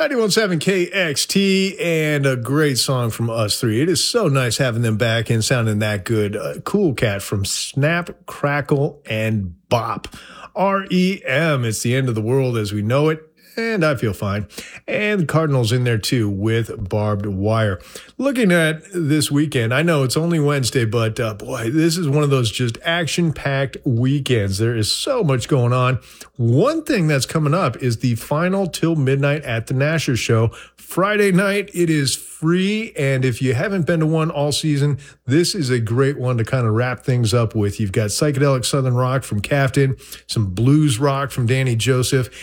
91.7 KXT and a great song from us three. It is so nice having them back and sounding that good. Cool Cat from Snap, Crackle, and Bop. REM, it's the end of the world as we know it. And I feel fine. And the Cardinals in there too with Barbed Wire. Looking at this weekend, I know it's only Wednesday, but boy, this is one of those just action-packed weekends. There is so much going on. One thing that's coming up is the final Till Midnight at the Nasher Show. Friday night, it is free, and if you haven't been to one all season, this is a great one to kind of wrap things up with. You've got psychedelic Southern rock from Captain, some blues rock from Danny Joseph,